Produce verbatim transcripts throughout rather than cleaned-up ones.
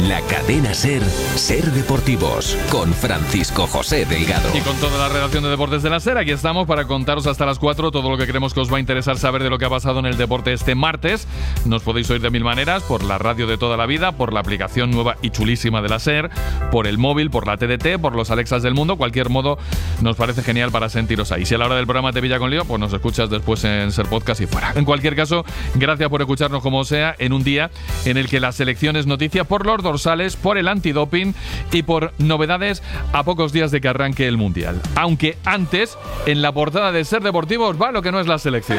la cadena SER, Ser Deportivos, con Francisco José Delgado. Y con toda la redacción de Deportes de la SER, aquí estamos para contaros hasta las cuatro todo lo que creemos que os va a interesar saber de lo que ha pasado en el deporte este martes. Nos podéis oír de mil maneras, por la radio de toda la vida, por la aplicación nueva y chulísima de la SER, por el móvil, por la T D T, por los Alexas del mundo. Cualquier modo nos parece genial para sentiros ahí. Si a la hora del programa te pilla con lío, pues nos escuchas después en SER Podcast y fuera. En cualquier caso, gracias por escucharnos como sea en un día en el que la selección es noticia por los dorsales, por el antidoping y por novedades a pocos días de que arranque el Mundial. Aunque antes, en la portada de Ser Deportivos va lo que no es la selección.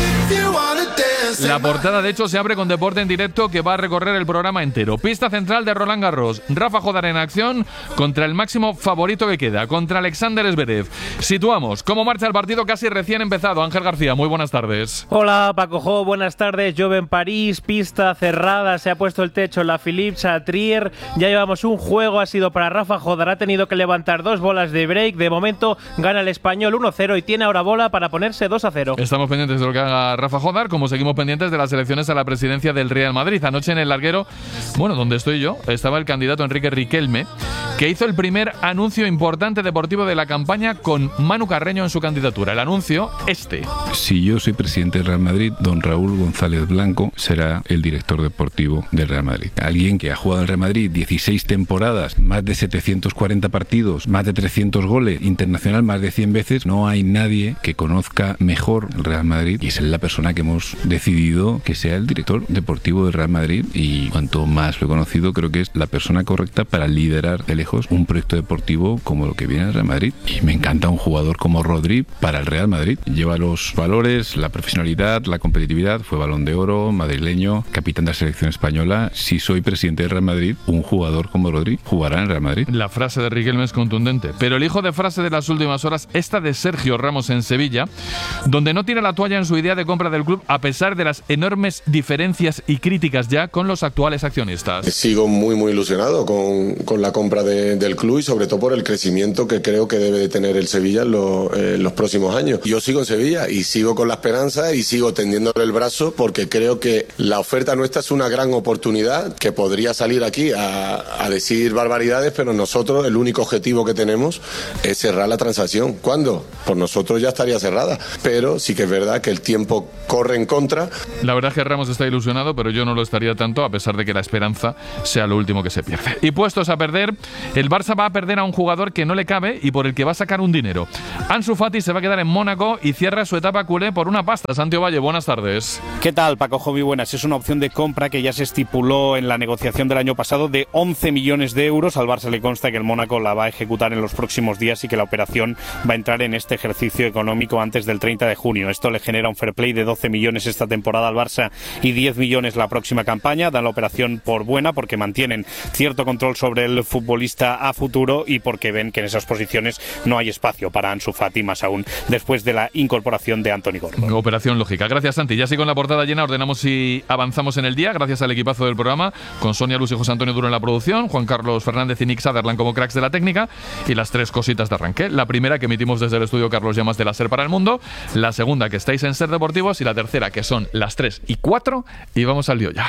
La portada, de hecho, se abre con deporte en directo que va a recorrer el programa entero. Pista central de Roland Garros. Rafa Jodar en acción contra el máximo favorito que queda, contra Alexander Zverev. Situamos cómo marcha el partido casi recién empezado. Ángel García, muy buenas tardes. Hola, Paco Jo, buenas tardes. Llueve en París, pista cerrada, se ha puesto el techo en la Philippe Chatrier. Ya llevamos un juego, ha sido para Rafa Jodar, ha tenido que levantar dos bolas de break. De momento gana el español uno cero y tiene ahora bola para ponerse dos a cero. Estamos pendientes de lo que haga Rafa Jodar, como seguimos pendientes de las elecciones a la presidencia del Real Madrid. Anoche en el larguero, bueno, donde estoy yo, estaba el candidato Enrique Riquelme, que hizo el primer anuncio importante deportivo de la campaña con Manu Carreño en su candidatura. El anuncio, este. Si yo soy presidente del Real Madrid, don Raúl González Blanco será el director deportivo del Real Madrid. Alguien que ha jugado en el Real Madrid dieciséis temporadas, más de setecientos cuarenta partidos, más de trescientos goles, internacional más de cien veces. No hay nadie que conozca mejor el Real Madrid y es la persona que hemos decidido que sea el director deportivo del Real Madrid, y cuanto más lo he conocido, creo que es la persona correcta para liderar de lejos un proyecto deportivo como lo que viene al Real Madrid. Y me encanta un jugador como Rodri para el Real Madrid. Lleva los valores, la profesionalidad, la competitividad, fue Balón de Oro, madrileño, capitán de la selección española. Si soy presidente del Real Madrid, un jugador como Rodri jugará en el Real Madrid. La frase de Riquelme es contundente, pero elijo de frase de las últimas horas esta de Sergio Ramos en Sevilla, donde no tira la toalla en su idea de compra del club a pesar de las enormes diferencias y críticas ya con los actuales accionistas. Sigo muy muy ilusionado con, con la compra de, del club y sobre todo por el crecimiento que creo que debe de tener el Sevilla en, lo, en los próximos años. Yo sigo en Sevilla y sigo con la esperanza y sigo tendiéndole el brazo porque creo que la oferta nuestra es una gran oportunidad que podría salir aquí a, a decir barbaridades, pero nosotros el único objetivo que tenemos es cerrar la transacción. ¿Cuándo? Por nosotros ya estaría cerrada, pero sí que es verdad que el tiempo corre en contra. La verdad es que Ramos está ilusionado, pero yo no lo estaría tanto, a pesar de que la esperanza sea lo último que se pierde. Y puestos a perder, el Barça va a perder a un jugador que no le cabe y por el que va a sacar un dinero. Ansu Fati se va a quedar en Mónaco y cierra su etapa culé por una pasta. Santi Ovalle, buenas tardes. ¿Qué tal, Paco Jovi? Buenas. Es una opción de compra que ya se estipuló en la negociación del año pasado de once millones de euros. Al Barça le consta que el Mónaco la va a ejecutar en los próximos días y que la operación va a entrar en este ejercicio económico antes del treinta de junio. Esto le genera un fair play de doce millones esta temporada al Barça y diez millones la próxima campaña. Dan la operación por buena porque mantienen cierto control sobre el futbolista a futuro y porque ven que en esas posiciones no hay espacio para Ansu Fati, más aún después de la incorporación de Anthony Gordon. Operación lógica. Gracias, Santi. Ya así con la portada llena ordenamos y avanzamos en el día, gracias al equipazo del programa, con Sonia Luz y José Antonio Duro en la producción, Juan Carlos Fernández y Nick Sutherland como cracks de la técnica, y las tres cositas de arranque. La primera que emitimos desde el estudio Carlos Llamas de la SER para el mundo, la segunda que estáis en Ser Deportivos y la tercera que son las tres y cuatro, y vamos al lío ya.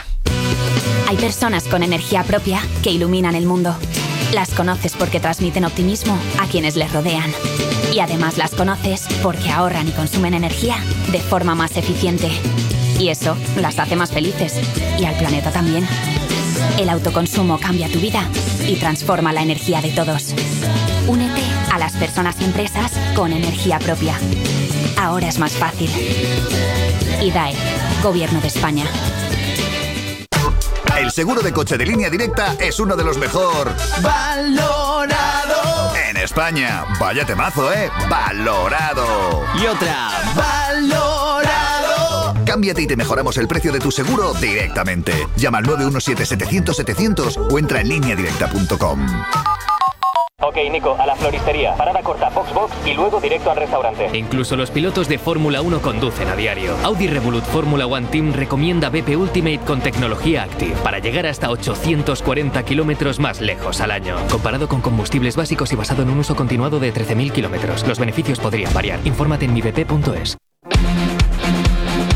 Hay personas con energía propia que iluminan el mundo. Las conoces porque transmiten optimismo a quienes les rodean. Y además las conoces porque ahorran y consumen energía de forma más eficiente. Y eso las hace más felices. Y al planeta también. El autoconsumo cambia tu vida y transforma la energía de todos. Únete a las personas y empresas con energía propia. Ahora es más fácil. I D A E, Gobierno de España. El seguro de coche de Línea Directa es uno de los mejor valorado en España. Vaya temazo, ¿eh? Valorado. Y otra, valorado. Cámbiate y te mejoramos el precio de tu seguro directamente. Llama al nueve uno siete, setecientos, setecientos o entra en línea directa punto com. Ok, Nico, a la floristería. Parada corta, box box y luego directo al restaurante. Incluso los pilotos de Fórmula uno conducen a diario. Audi Revolut Fórmula One Team recomienda B P Ultimate con tecnología Active para llegar hasta ochocientos cuarenta kilómetros más lejos al año. Comparado con combustibles básicos y basado en un uso continuado de trece mil kilómetros. Los beneficios podrían variar. Infórmate en mi b p punto es.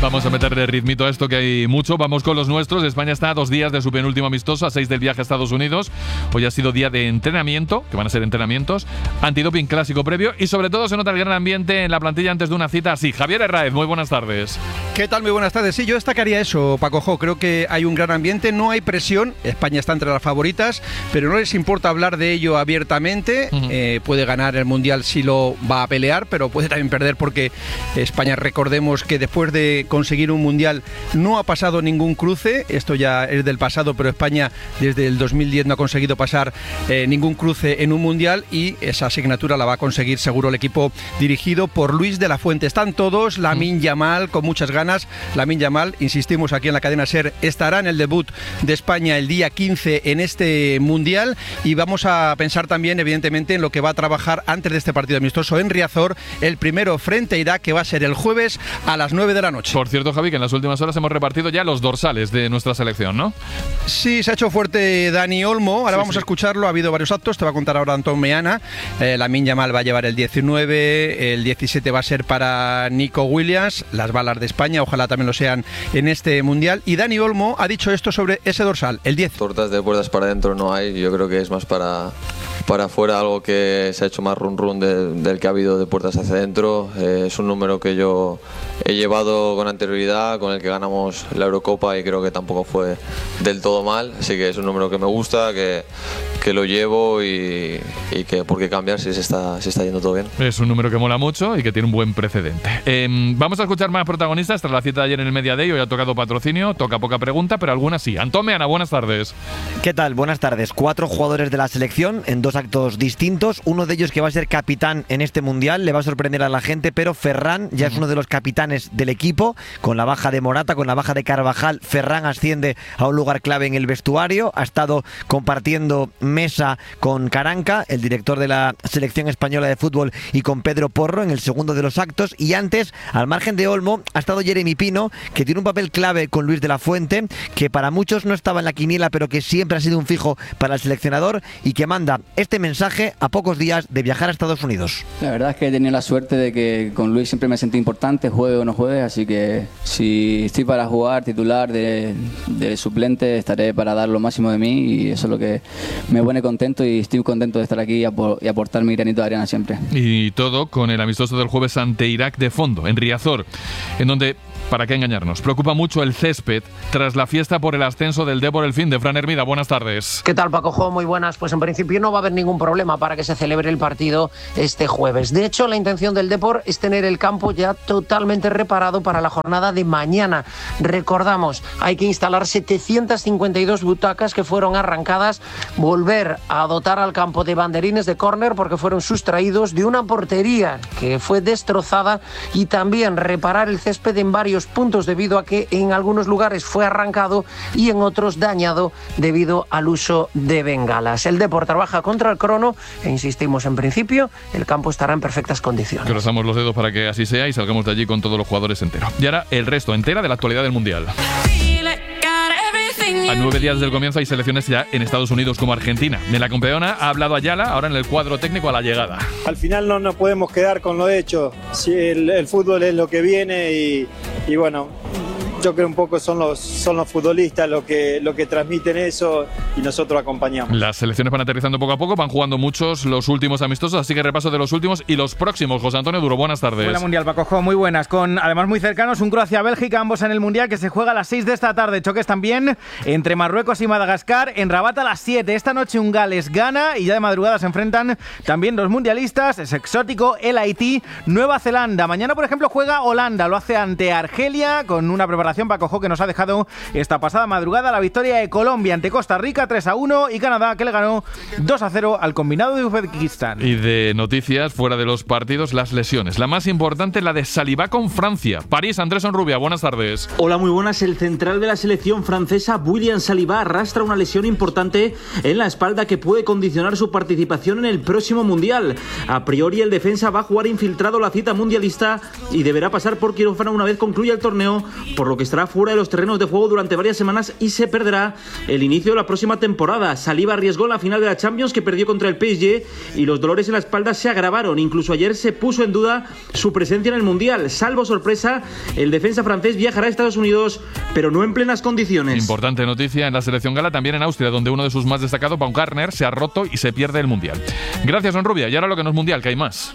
Vamos a meterle ritmito a esto, que hay mucho. Vamos con los nuestros. España está a dos días de su penúltimo amistoso, a seis del viaje a Estados Unidos. Hoy ha sido día de entrenamiento, que van a ser entrenamientos, antidoping clásico previo y sobre todo se nota el gran ambiente en la plantilla antes de una cita así. Javier Herráez, muy buenas tardes. ¿Qué tal? Muy buenas tardes. Sí, yo destacaría eso, Paco Jo. Creo que hay un gran ambiente, no hay presión. España está entre las favoritas, pero no les importa hablar de ello abiertamente. Uh-huh. Eh, puede ganar el Mundial si lo va a pelear, pero puede también perder porque España, recordemos que después de conseguir un Mundial no ha pasado ningún cruce. Esto ya es del pasado, pero España desde el dos mil diez no ha conseguido pasar eh, ningún cruce en un Mundial y esa asignatura la va a conseguir seguro el equipo dirigido por Luis de la Fuente. Están todos, Lamine Yamal con muchas ganas. Lamine Yamal, insistimos aquí en la cadena SER, estará en el debut de España el día quince en este Mundial y vamos a pensar también evidentemente en lo que va a trabajar antes de este partido amistoso en Riazor, el primero frente a Irak, que va a ser el jueves a las nueve de la noche. Por cierto, Javi, que en las últimas horas hemos repartido ya los dorsales de nuestra selección, ¿no? Sí, se ha hecho fuerte Dani Olmo, ahora sí, vamos sí. a escucharlo, ha habido varios actos, te va a contar ahora Antón Meana. eh, Lamine Yamal va a llevar el diecinueve, el diecisiete va a ser para Nico Williams, las balas de España, ojalá también lo sean en este Mundial, y Dani Olmo ha dicho esto sobre ese dorsal, el diez. Tortas de puertas para adentro no hay, yo creo que es más para, para afuera, algo que se ha hecho más run run de, del que ha habido de puertas hacia adentro. Eh, es un número que yo he llevado con anterioridad, con el que ganamos la Eurocopa y creo que tampoco fue del todo mal, así que es un número que me gusta, que, que lo llevo y, y que por qué cambiar si se está, se está yendo todo bien. Es un número que mola mucho y que tiene un buen precedente. Eh, vamos a escuchar más protagonistas tras la cita de ayer en el Media Day. Hoy ha tocado patrocinio, toca poca pregunta, pero algunas sí. Antón Meana, buenas tardes. ¿Qué tal? Buenas tardes. Cuatro jugadores de la selección en dos actos distintos. Uno de ellos que va a ser capitán en este Mundial, le va a sorprender a la gente, pero Ferran ya es uno de los capitanes del equipo. Con la baja de Morata, con la baja de Carvajal, Ferran asciende a un lugar clave en el vestuario. Ha estado compartiendo mesa con Caranca, el director de la selección española de fútbol, y con Pedro Porro en el segundo de los actos. Y antes, al margen de Olmo, ha estado Jeremy Pino, que tiene un papel clave con Luis de la Fuente, que para muchos no estaba en la quiniela, pero que siempre ha sido un fijo para el seleccionador y que manda este mensaje a pocos días de viajar a Estados Unidos. La verdad es que he tenido la suerte de que con Luis siempre me sentí importante, juegue o no juegue, así que si estoy para jugar titular de, de suplente, estaré para dar lo máximo de mí y eso es lo que me pone contento y estoy contento de estar aquí y, apor- y aportar mi granito de arena siempre. Y todo con el amistoso del jueves ante Irak de fondo, en Riazor, en donde, ¿para qué engañarnos?, preocupa mucho el césped tras la fiesta por el ascenso del Depor el fin de. Fran Hermida, buenas tardes. ¿Qué tal, Paco Jo? Muy buenas. Pues en principio no va a haber ningún problema para que se celebre el partido este jueves. De hecho, la intención del Depor es tener el campo ya totalmente reparado para la jornada de mañana. Recordamos, hay que instalar setecientas cincuenta y dos butacas que fueron arrancadas, volver a dotar al campo de banderines de córner porque fueron sustraídos, de una portería que fue destrozada y también reparar el césped en varios puntos debido a que en algunos lugares fue arrancado y en otros dañado debido al uso de bengalas. El Depor trabaja contra el crono e insistimos, en principio el campo estará en perfectas condiciones. Cruzamos los dedos para que así sea y salgamos de allí con todos los jugadores enteros. Y ahora el resto entera de la actualidad del Mundial. A nueve días del comienzo hay selecciones ya en Estados Unidos como Argentina. De la campeona ha hablado Ayala, ahora en el cuadro técnico a la llegada. Al final no nos podemos quedar con lo hecho. Si el, el fútbol es lo que viene y, y bueno, yo creo un poco son los, son los futbolistas los que, lo que transmiten eso y nosotros acompañamos. Las selecciones van aterrizando poco a poco, van jugando muchos los últimos amistosos, así que repaso de los últimos y los próximos. José Antonio Duro, buenas tardes. Hola Mundial, Paco Jo, muy buenas. Con además muy cercanos un Croacia-Bélgica, ambos en el Mundial, que se juega a las seis de esta tarde. Choques también entre Marruecos y Madagascar, en Rabat a las siete. Esta noche un Gales-Ghana y ya de madrugada se enfrentan también los mundialistas. Es exótico el Haití, Nueva Zelanda. Mañana, por ejemplo, juega Holanda, lo hace ante Argelia con una preparación, Paco Jo, que nos ha dejado esta pasada madrugada la victoria de Colombia ante Costa Rica tres a uno y Canadá, que le ganó dos a cero al combinado de Uzbekistán. Y de noticias fuera de los partidos, las lesiones. La más importante, la de Saliba con Francia. París, Andrés Onrubia, buenas tardes. Hola, muy buenas. El central de la selección francesa, William Saliba, arrastra una lesión importante en la espalda que puede condicionar su participación en el próximo Mundial. A priori, el defensa va a jugar infiltrado la cita mundialista y deberá pasar por quirófano una vez concluya el torneo, por lo que que estará fuera de los terrenos de juego durante varias semanas y se perderá el inicio de la próxima temporada. Saliba arriesgó en la final de la Champions, que perdió contra el P S G, y los dolores en la espalda se agravaron. Incluso ayer se puso en duda su presencia en el Mundial. Salvo sorpresa, el defensa francés viajará a Estados Unidos, pero no en plenas condiciones. Importante noticia en la selección gala, también en Austria, donde uno de sus más destacados, Baumgartner, se ha roto y se pierde el Mundial. Gracias, Don Rubia. Y ahora lo que no es Mundial, que hay más.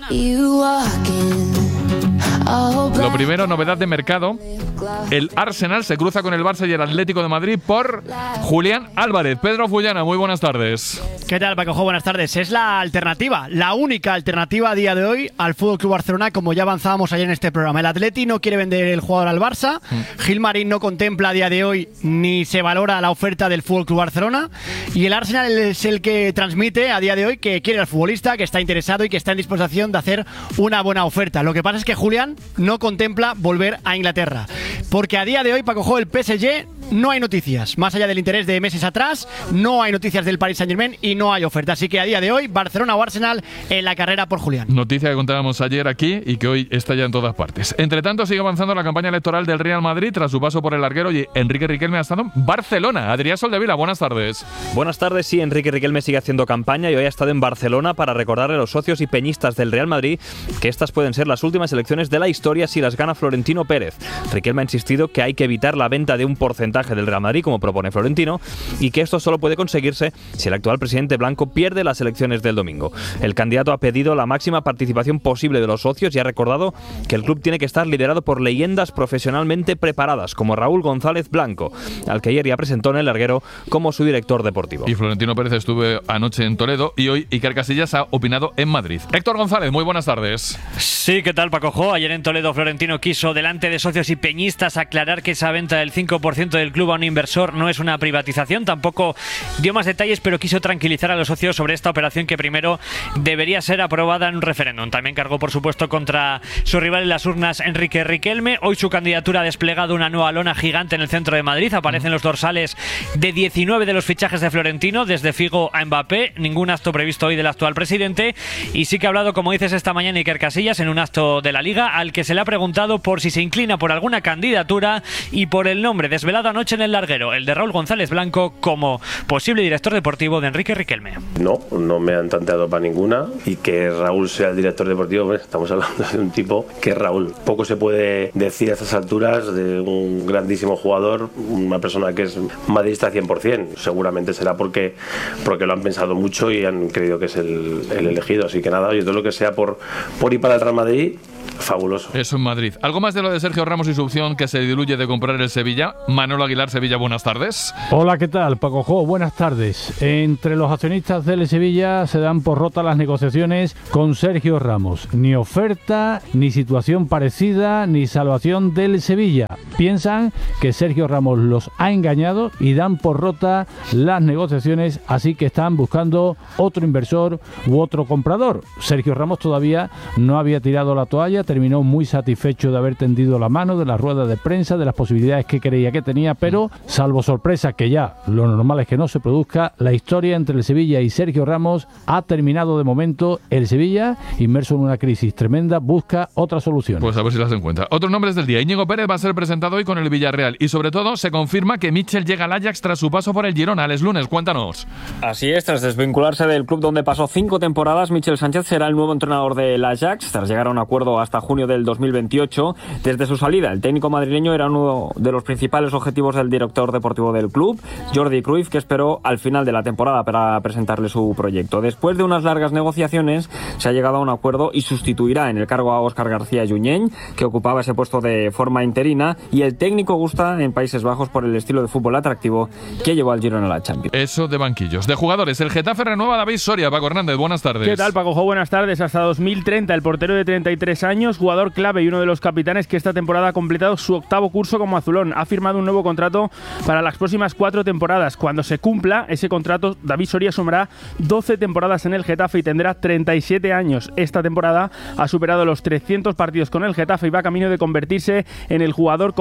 Lo primero, novedad de mercado. El Arsenal se cruza con el Barça y el Atlético de Madrid por Julián Álvarez. Pedro Fullana, muy buenas tardes. ¿Qué tal, Paco? Buenas tardes. Es la alternativa, la única alternativa a día de hoy al F C Barcelona, como ya avanzábamos ayer en este programa. El Atleti no quiere vender el jugador al Barça. Mm. Gilmarín no contempla a día de hoy ni se valora la oferta del F C Barcelona. Y el Arsenal es el que transmite a día de hoy que quiere al futbolista, que está interesado y que está en disposición de hacer una buena oferta. Lo que pasa es que Julián no contempla volver a Inglaterra. Porque a día de hoy, Paco Jo, el P S G no hay noticias. Más allá del interés de meses atrás, no hay noticias del Paris Saint-Germain y no hay oferta. Así que a día de hoy, Barcelona o Arsenal en la carrera por Julián. Noticia que contábamos ayer aquí y que hoy está ya en todas partes. Entre tanto, sigue avanzando la campaña electoral del Real Madrid tras su paso por el larguero, y Enrique Riquelme ha estado en Barcelona. Adrián Soldevila, buenas tardes. Buenas tardes, sí, Enrique Riquelme sigue haciendo campaña y hoy ha estado en Barcelona para recordarle a los socios y peñistas del Real Madrid que estas pueden ser las últimas elecciones de la historia si las gana Florentino Pérez. Riquelme ha insistido que hay que evitar la venta de un porcentaje del Real Madrid, como propone Florentino, y que esto solo puede conseguirse si el actual presidente blanco pierde las elecciones del domingo. El candidato ha pedido la máxima participación posible de los socios y ha recordado que el club tiene que estar liderado por leyendas profesionalmente preparadas, como Raúl González Blanco, al que ayer ya presentó en el larguero como su director deportivo. Y Florentino Pérez estuvo anoche en Toledo y hoy Iker Casillas ha opinado en Madrid. Héctor González, muy buenas tardes. Sí, ¿qué tal, Paco Jo? Ayer en Toledo Florentino quiso, delante de socios y peñistas, aclarar que esa venta del cinco por ciento del club a un inversor no es una privatización. Tampoco dio más detalles, pero quiso tranquilizar a los socios sobre esta operación, que primero debería ser aprobada en un referéndum. También cargó, por supuesto, contra su rival en las urnas, Enrique Riquelme. Hoy su candidatura ha desplegado una nueva lona gigante en el centro de Madrid. Aparecen los dorsales de diecinueve de los fichajes de Florentino, desde Figo a Mbappé. Ningún acto previsto hoy del actual presidente. Y sí que ha hablado, como dices, esta mañana Iker Casillas en un acto de la Liga, al que se le ha preguntado por si se inclina por alguna candidatura y por el nombre desvelado anoche en el larguero, el de Raúl González Blanco, como posible director deportivo de Enrique Riquelme. No, no me han tanteado para ninguna, y que Raúl sea el director deportivo, pues estamos hablando de un tipo que es Raúl. Poco se puede decir a estas alturas de un grandísimo jugador, una persona que es madridista cien por ciento. Seguramente será porque, porque lo han pensado mucho y han creído que es el, el elegido. Así que nada, yo todo lo que sea por, por ir para el Real Madrid, fabuloso. Eso en Madrid. ¿Algo más de lo de Sergio Ramos y su opción que se diluye de comprar el Sevilla? Manolo Aguilar, Sevilla, buenas tardes. Hola, ¿qué tal, Paco Jo? Buenas tardes. Entre los accionistas del Sevilla se dan por rotas las negociaciones con Sergio Ramos. Ni oferta, ni situación parecida, ni salvación del Sevilla. Piensan que Sergio Ramos los ha engañado y dan por rota las negociaciones, así que están buscando otro inversor u otro comprador. Sergio Ramos todavía no había tirado la toalla, terminó muy satisfecho de haber tendido la mano, de la rueda de prensa, de las posibilidades que creía que tenía, pero salvo sorpresa, que ya lo normal es que no se produzca, la historia entre el Sevilla y Sergio Ramos ha terminado de momento. El Sevilla, inmerso en una crisis tremenda, busca otra solución. Pues a ver si las encuentra. Otros nombres del día. Íñigo Pérez va a ser presentado hoy con el Villarreal y sobre todo se confirma que Mitchell llega al Ajax tras su paso por el Girona. El lunes, cuéntanos. Así es, tras desvincularse del club donde pasó cinco temporadas, Mitchell Sánchez será el nuevo entrenador del Ajax, tras llegar a un acuerdo hasta junio del dos mil veintiocho. Desde su salida, el técnico madrileño era uno de los principales objetivos del director deportivo del club, Jordi Cruyff, que esperó al final de la temporada para presentarle su proyecto. Después de unas largas negociaciones, se ha llegado a un acuerdo y sustituirá en el cargo a Óscar García Junyent, que ocupaba ese puesto de forma interina, y el técnico gusta en Países Bajos por el estilo de fútbol atractivo que llevó al Girona a la Champions. Eso de banquillos. De jugadores, el Getafe renueva a David Soria. Paco Hernández, buenas tardes. ¿Qué tal, Paco Jo? Buenas tardes. Hasta dos mil treinta, el portero de treinta y tres años, jugador clave y uno de los capitanes que esta temporada ha completado su octavo curso como azulón. Ha firmado un nuevo contrato para las próximas cuatro temporadas. Cuando se cumpla ese contrato, David Soria sumará doce temporadas en el Getafe y tendrá treinta y siete años. Esta temporada ha superado los trescientos partidos con el Getafe y va camino de convertirse en el jugador con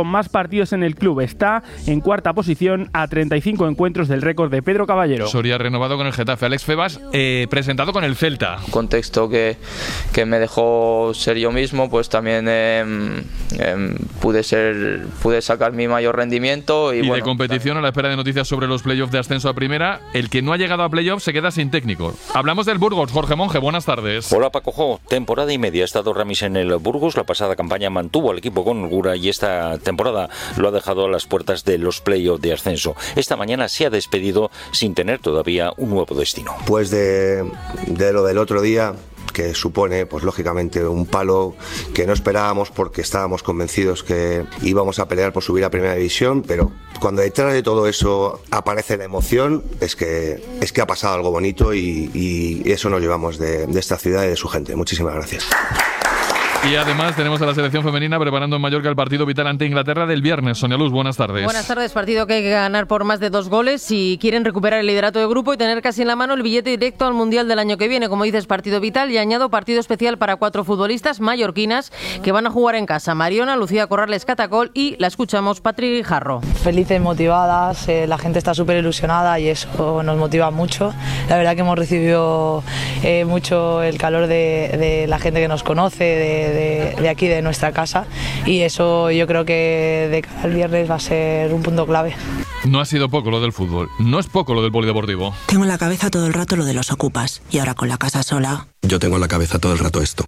con más partidos en el club. Está en cuarta posición a treinta y cinco encuentros del récord de Pedro Caballero. Soria renovado con el Getafe. Alex Febas, eh, presentado con el Celta. Un contexto que, que me dejó ser yo mismo, pues también eh, eh, pude, ser, pude sacar mi mayor rendimiento. Y, y bueno, de competición, también a la espera de noticias sobre los playoffs de ascenso a primera, el que no ha llegado a playoffs se queda sin técnico. Hablamos del Burgos. Jorge Monge, buenas tardes. Hola Paco Jo, temporada y media ha estado Ramis en el Burgos. La pasada campaña mantuvo al equipo con holgura y esta temporada lo ha dejado a las puertas de los playoffs de ascenso. Esta mañana se ha despedido sin tener todavía un nuevo destino. Pues de, de lo del otro día, que supone, pues lógicamente, un palo que no esperábamos porque estábamos convencidos que íbamos a pelear por subir a Primera División, pero cuando detrás de todo eso aparece la emoción, es que, es que ha pasado algo bonito y, y eso nos llevamos de, de esta ciudad y de su gente. Muchísimas gracias. Y además tenemos a la selección femenina preparando en Mallorca el partido vital ante Inglaterra del viernes. Sonia Luz, buenas tardes. Buenas tardes, partido que hay que ganar por más de dos goles si quieren recuperar el liderato de grupo y tener casi en la mano el billete directo al Mundial del año que viene. Como dices, partido vital, y añado partido especial para cuatro futbolistas mallorquinas que van a jugar en casa. Mariona, Lucía Corrales Catacol y, la escuchamos, Patri Guijarro. Felices, motivadas, eh, la gente está súper ilusionada y eso nos motiva mucho. La verdad que hemos recibido eh, mucho el calor de, de la gente que nos conoce, de De, de aquí, de nuestra casa, y eso yo creo que de cara al viernes va a ser un punto clave. No ha sido poco lo del fútbol, no es poco lo del polideportivo. Tengo en la cabeza todo el rato lo de los ocupas, y ahora con la casa sola... Yo tengo en la cabeza todo el rato esto.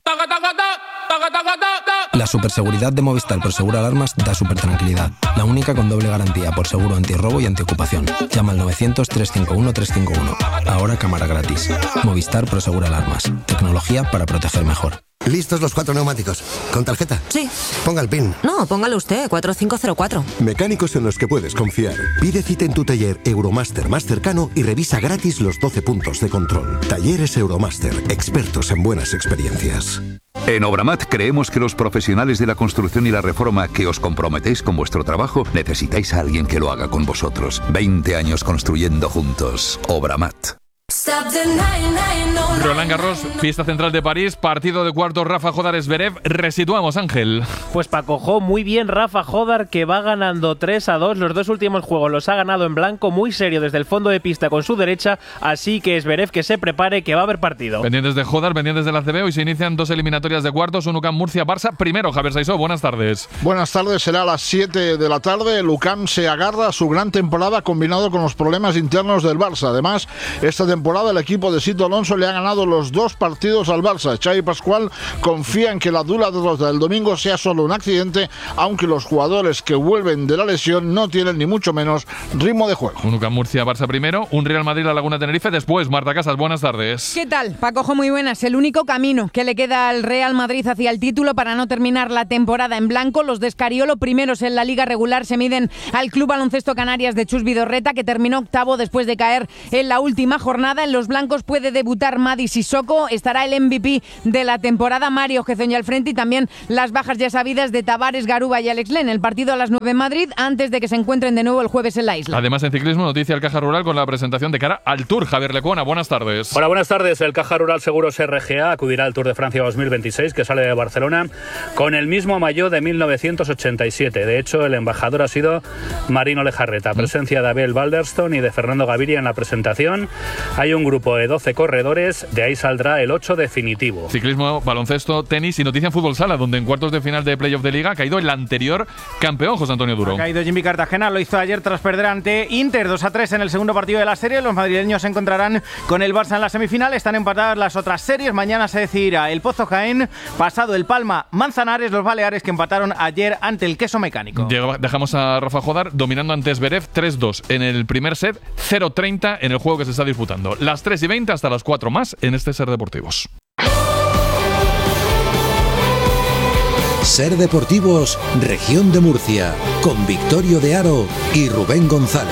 La superseguridad de Movistar Prosegur Alarmas da súper tranquilidad. La única con doble garantía por seguro antirrobo y antiocupación. Llama al novecientos, trescientos cincuenta y uno, trescientos cincuenta y uno. Ahora cámara gratis. Movistar Prosegur Alarmas. Tecnología para proteger mejor. ¿Listos los cuatro neumáticos? ¿Con tarjeta? Sí. Ponga el PIN. No, póngalo usted, cuatro cinco cero cuatro. Mecánicos en los que puedes confiar. Pide cita en tu taller Euromaster más cercano y revisa gratis los doce puntos de control. Talleres Euromaster, expertos en buenas experiencias. En Obramat creemos que los profesionales de la construcción y la reforma que os comprometéis con vuestro trabajo necesitáis a alguien que lo haga con vosotros. veinte años construyendo juntos. Obramat. Roland Garros, fiesta central de París, partido de cuartos Rafa Jodar Zverev. Resituamos, Ángel. Pues Paco Jo, muy bien Rafa Jodar, que va ganando tres a dos. Los dos últimos juegos los ha ganado en blanco, muy serio desde el fondo de pista con su derecha. Así que Zverev que se prepare, que va a haber partido. Pendientes de Jodar, pendientes del A C B. Hoy se inician dos eliminatorias de cuartos. Un U C A M Murcia-Barça. Primero, Javier Saizó, buenas tardes. Buenas tardes, será a las siete de la tarde. El U C A M se agarra a su gran temporada combinado con los problemas internos del Barça. Además, esta temporada el equipo de Sito Alonso le ha ganado los dos partidos al Barça. Xavi Pascual confía en que la dura derrota del domingo sea solo un accidente, aunque los jugadores que vuelven de la lesión no tienen ni mucho menos ritmo de juego. Un U C A M Murcia-Barça primero, un Real Madrid-La Laguna Tenerife después. Marta Casas, buenas tardes. ¿Qué tal? Paco Jo, muy buenas. El único camino que le queda al Real Madrid hacia el título para no terminar la temporada en blanco. Los de Escariolo, primeros en la liga regular, se miden al Club Baloncesto Canarias de Chus Vidorreta, que terminó octavo después de caer en la última jornada. En los blancos puede debutar Madi Sissoko, estará el M V P de la temporada, Mario Gezoña al frente, y también las bajas ya sabidas de Tavares, Garuba y Alex Len. El partido a las nueve en Madrid, antes de que se encuentren de nuevo el jueves en la isla. Además, en ciclismo, noticia al Caja Rural con la presentación de cara al Tour. Javier Lecuona, buenas tardes. Hola, buenas tardes. El Caja Rural Seguros R G A acudirá al Tour de Francia dos mil veintiséis, que sale de Barcelona, con el mismo maillot de mil novecientos ochenta y siete. De hecho, el embajador ha sido Marino Lejarreta. Presencia de Abel Balderston y de Fernando Gaviria en la presentación. Hay un grupo de doce corredores, de ahí saldrá el ocho definitivo. Ciclismo, baloncesto, tenis y noticia en fútbol sala, donde en cuartos de final de playoff de liga ha caído el anterior campeón, José Antonio Duro. Ha caído Jimmy Cartagena, lo hizo ayer tras perder ante Inter dos a tres en el segundo partido de la serie. Los madrileños se encontrarán con el Barça en la semifinal. Están empatadas las otras series. Mañana se decidirá el Pozo Jaén, pasado el Palma Manzanares, los Baleares que empataron ayer ante el Queso Mecánico. Dejamos a Rafa Jodar dominando ante Zverev tres dos en el primer set, cero treinta en el juego que se está disputando. Las tres y veinte hasta las cuatro más en este Ser Deportivos. Ser Deportivos, Región de Murcia, con Victorio de Aro y Rubén González.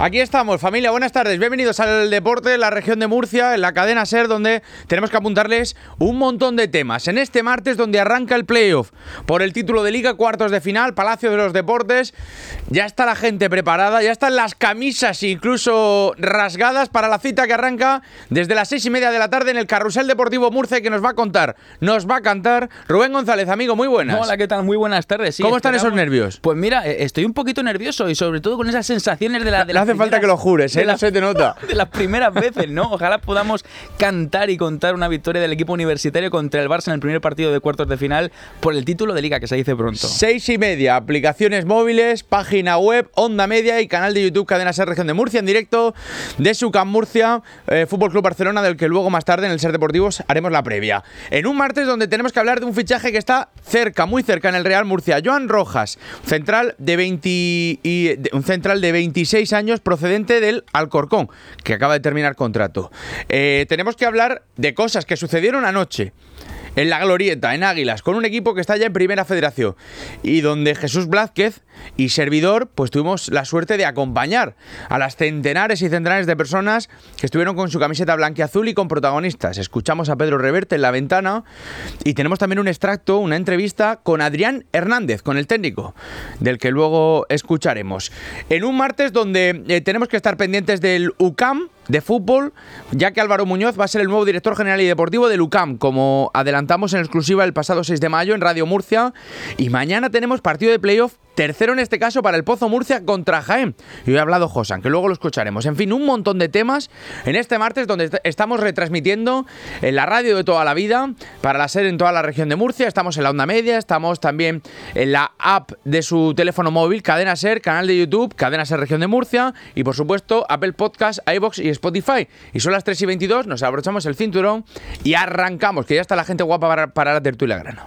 Aquí estamos, familia, buenas tardes, bienvenidos al Deporte, la región de Murcia, en la cadena SER, donde tenemos que apuntarles un montón de temas. En este martes, donde arranca el playoff por el título de Liga, cuartos de final, Palacio de los Deportes, ya está la gente preparada, ya están las camisas incluso rasgadas para la cita que arranca desde las seis y media de la tarde en el Carrusel Deportivo Murcia, que nos va a contar, nos va a cantar Rubén González, amigo, muy buenas. Hola, ¿qué tal? Muy buenas tardes. Sí, ¿Cómo están esperamos... esos nervios? Pues mira, estoy un poquito nervioso y sobre todo con esas sensaciones de la... De no hace falta que lo jures, ¿eh? La, no se te nota. De las primeras veces, ¿no? Ojalá podamos cantar y contar una victoria del equipo universitario contra el Barça en el primer partido de cuartos de final por el título de Liga, que se dice pronto. Seis y media, aplicaciones móviles, página web, Onda Media y canal de YouTube Cadena SER Región de Murcia, en directo de SUCAM Murcia, eh, Fútbol Club Barcelona, del que luego más tarde en el SER Deportivos haremos la previa. En un martes donde tenemos que hablar de un fichaje que está cerca, muy cerca en el Real Murcia. Joan Rojas, central de veinte y, de, un central de veintiséis años procedente del Alcorcón, que acaba de terminar contrato. Eh, tenemos que hablar de cosas que sucedieron anoche en la Glorieta, en Águilas, con un equipo que está ya en Primera Federación y donde Jesús Blázquez y servidor pues tuvimos la suerte de acompañar a las centenares y centenares de personas que estuvieron con su camiseta blanquiazul y con protagonistas. Escuchamos a Pedro Reverte en la ventana y tenemos también un extracto, una entrevista con Adrián Hernández, con el técnico, del que luego escucharemos. En un martes donde eh, tenemos que estar pendientes del U C A M de fútbol, ya que Álvaro Muñoz va a ser el nuevo director general y deportivo del U C A M, como adelantamos en exclusiva el pasado seis de mayo en Radio Murcia. Y mañana tenemos partido de playoff, tercero en este caso para el Pozo Murcia contra Jaén. Y hoy ha hablado Josan, que luego lo escucharemos. En fin, un montón de temas en este martes donde est- estamos retransmitiendo en la radio de toda la vida, para la SER en toda la región de Murcia. Estamos en la Onda Media, estamos también en la app de su teléfono móvil, Cadena SER, canal de YouTube, Cadena SER Región de Murcia y por supuesto Apple Podcast, iVoox y Spotify. Y son las tres y veintidós, nos abrochamos el cinturón y arrancamos, que ya está la gente guapa para, para la tertulia grana.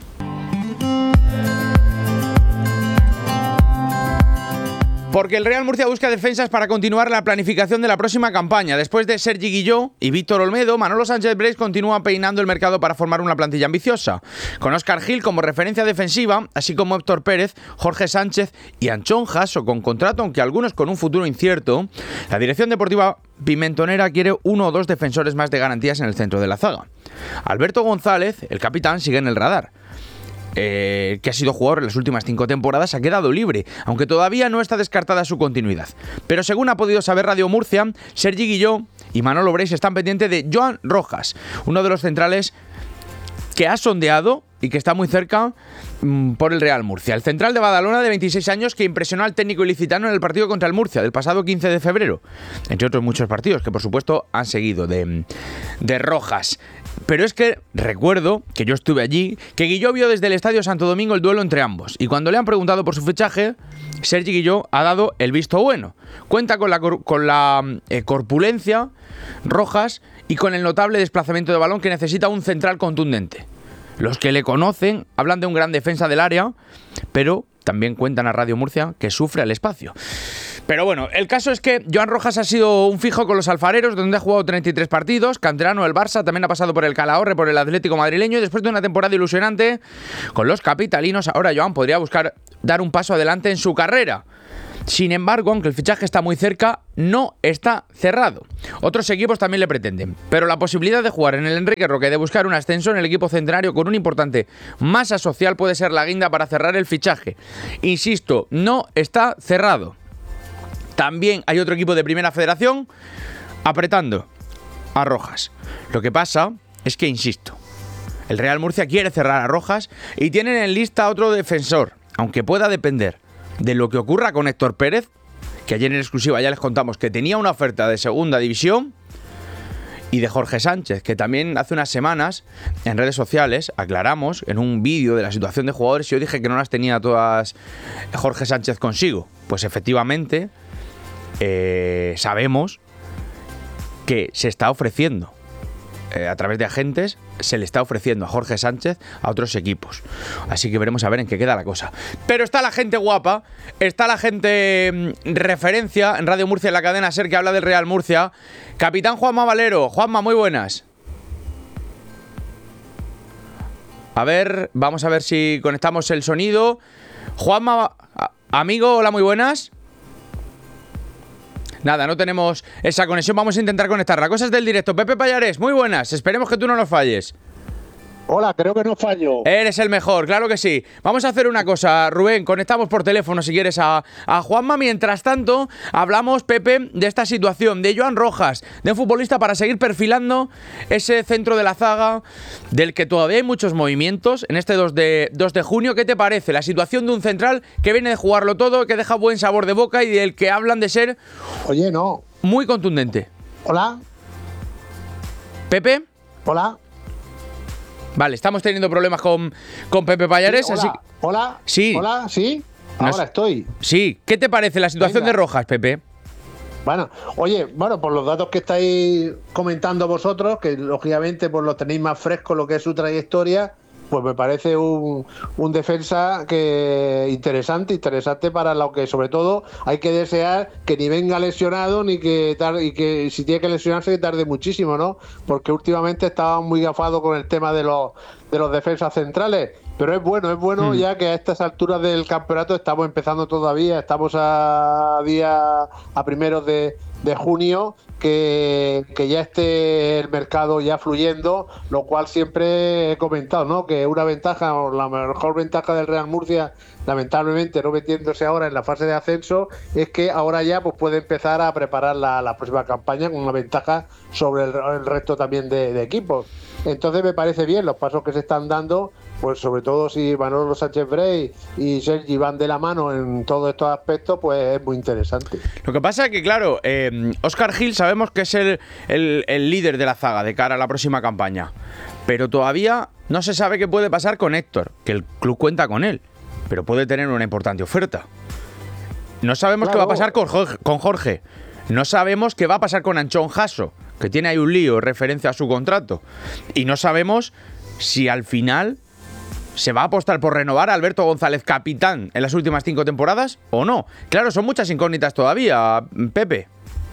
Porque el Real Murcia busca defensas para continuar la planificación de la próxima campaña. Después de Sergi Guilló y Víctor Olmedo, Manolo Sánchez Breis continúa peinando el mercado para formar una plantilla ambiciosa, con Óscar Gil como referencia defensiva, así como Héctor Pérez, Jorge Sánchez y Anchón Jasso con contrato, aunque algunos con un futuro incierto. La dirección deportiva pimentonera quiere uno o dos defensores más de garantías en el centro de la zaga. Alberto González, el capitán, sigue en el radar. Eh, que ha sido jugador en las últimas cinco temporadas, ha quedado libre, aunque todavía no está descartada su continuidad. Pero según ha podido saber Radio Murcia, Sergi Guilló y Manolo Breis están pendientes de Joan Rojas, uno de los centrales que ha sondeado y que está muy cerca mmm, por el Real Murcia. El central de Badalona, de veintiséis años, que impresionó al técnico ilicitano en el partido contra el Murcia del pasado quince de febrero, entre otros muchos partidos que por supuesto han seguido de, de Rojas. Pero es que recuerdo que yo estuve allí, que Guilló vio desde el Estadio Santo Domingo el duelo entre ambos, y cuando le han preguntado por su fichaje, Sergi Guilló ha dado el visto bueno. Cuenta con la, con la eh, corpulencia Rojas y con el notable desplazamiento de balón que necesita un central contundente. Los que le conocen hablan de un gran defensa del área, pero también cuentan a Radio Murcia que sufre al espacio. Pero bueno, el caso es que Joan Rojas ha sido un fijo con los alfareros, donde ha jugado treinta y tres partidos, canterano del Barça, también ha pasado por el Calahorre, por el Atlético madrileño, y después de una temporada ilusionante con los capitalinos, ahora Joan podría buscar dar un paso adelante en su carrera. Sin embargo, aunque el fichaje está muy cerca, no está cerrado. Otros equipos también le pretenden, pero la posibilidad de jugar en el Enrique Roque y de buscar un ascenso en el equipo centenario con una importante masa social puede ser la guinda para cerrar el fichaje. Insisto, no está cerrado. También hay otro equipo de Primera Federación apretando a Rojas. Lo que pasa es que, insisto, el Real Murcia quiere cerrar a Rojas y tienen en lista a otro defensor, aunque pueda depender de lo que ocurra con Héctor Pérez, que ayer en exclusiva ya les contamos que tenía una oferta de segunda división, y de Jorge Sánchez, que también hace unas semanas en redes sociales aclaramos en un vídeo de la situación de jugadores, y yo dije que no las tenía todas Jorge Sánchez consigo. Pues efectivamente eh, sabemos que se está ofreciendo eh, a través de agentes, se le está ofreciendo a Jorge Sánchez a otros equipos. Así que veremos a ver en qué queda la cosa. Pero está la gente guapa, está la gente mmm, referencia en Radio Murcia, en la cadena SER, que habla del Real Murcia. Capitán Juanma Valero. Juanma, muy buenas. A ver, vamos a ver si conectamos el sonido. Juanma, amigo, hola, muy buenas. Nada, no tenemos esa conexión, vamos a intentar conectarla. Cosas del directo. Pepe Pallares, muy buenas, esperemos que tú no nos falles. Hola, creo que no fallo. Eres el mejor, claro que sí. Vamos a hacer una cosa, Rubén, conectamos por teléfono si quieres a, a Juanma. Mientras tanto, hablamos, Pepe, de esta situación de Joan Rojas, de un futbolista para seguir perfilando ese centro de la zaga, del que todavía hay muchos movimientos en este dos de junio. ¿Qué te parece la situación de un central que viene de jugarlo todo, que deja buen sabor de boca y del que hablan de ser... Oye, no. Muy contundente. Hola. Pepe. Hola. Vale, estamos teniendo problemas con, con Pepe Pallares. Sí, hola, así... hola, sí. Hola, sí. Ahora Nos... estoy. Sí. ¿Qué te parece la situación Venga. de Rojas, Pepe? Bueno, oye, bueno, por los datos que estáis comentando vosotros, que lógicamente pues los tenéis más frescos lo que es su trayectoria, pues me parece un, un defensa que interesante, interesante para lo que sobre todo hay que desear que ni venga lesionado ni que tarde, y que si tiene que lesionarse que tarde muchísimo, ¿no? Porque últimamente estaba muy gafado con el tema de los de los defensas centrales. Pero es bueno, es bueno mm. ya que a estas alturas del campeonato estamos empezando todavía, estamos a día a primeros de, de junio, que, que ya esté el mercado ya fluyendo, lo cual siempre he comentado, ¿no? Que una ventaja, o la mejor ventaja del Real Murcia, lamentablemente no metiéndose ahora en la fase de ascenso, es que ahora ya pues puede empezar a preparar la, la próxima campaña con una ventaja sobre el, el resto también de, de equipos. Entonces me parece bien los pasos que se están dando, pues sobre todo si Manolo Sánchez Brey y Sergi van de la mano en todos estos aspectos, pues es muy interesante. Lo que pasa es que, claro, eh, Óscar Gil sabemos que es el, el, el líder de la zaga de cara a la próxima campaña, pero todavía no se sabe qué puede pasar con Héctor, que el club cuenta con él, pero puede tener una importante oferta. No sabemos claro. qué va a pasar con Jorge, con Jorge. No sabemos qué va a pasar con Anchón Jasso, que tiene ahí un lío en referencia a su contrato. Y no sabemos si al final se va a apostar por renovar a Alberto González, capitán, en las últimas cinco temporadas, o no. Claro, son muchas incógnitas todavía, Pepe.